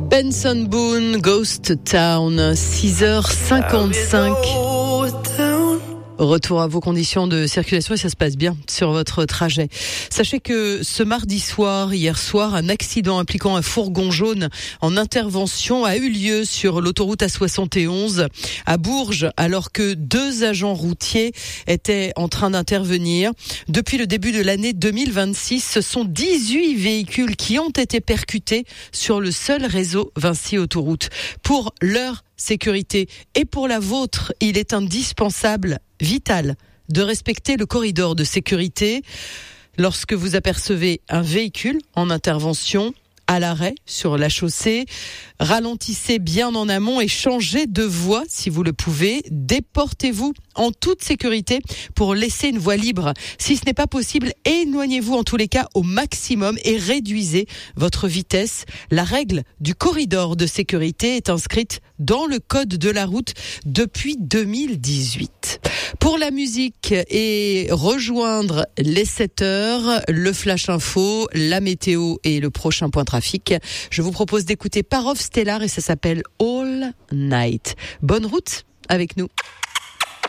Benson Boone, Ghost Town, 6h55. Retour à vos conditions de circulation et ça se passe bien sur votre trajet. Sachez que ce mardi soir, hier soir, un accident impliquant un fourgon jaune en intervention a eu lieu sur l'autoroute A71 à Bourges, alors que 2 agents routiers étaient en train d'intervenir. Depuis le début de l'année 2026, ce sont 18 véhicules qui ont été percutés sur le seul réseau Vinci Autoroute. Pour leur sécurité et pour la vôtre, il est indispensable, vital, de respecter le corridor de sécurité. Lorsque vous apercevez un véhicule en intervention, à l'arrêt sur la chaussée, ralentissez bien en amont et changez de voie si vous le pouvez. Déportez-vous en toute sécurité pour laisser une voie libre. Si ce n'est pas possible, éloignez-vous en tous les cas au maximum et réduisez votre vitesse. La règle du corridor de sécurité est inscrite dans le code de la route depuis 2018. Pour la musique et rejoindre les 7 heures, le Flash Info, la météo et le prochain point trafic, je vous propose d'écouter Parov Stellar et ça s'appelle All Night. Bonne route avec nous.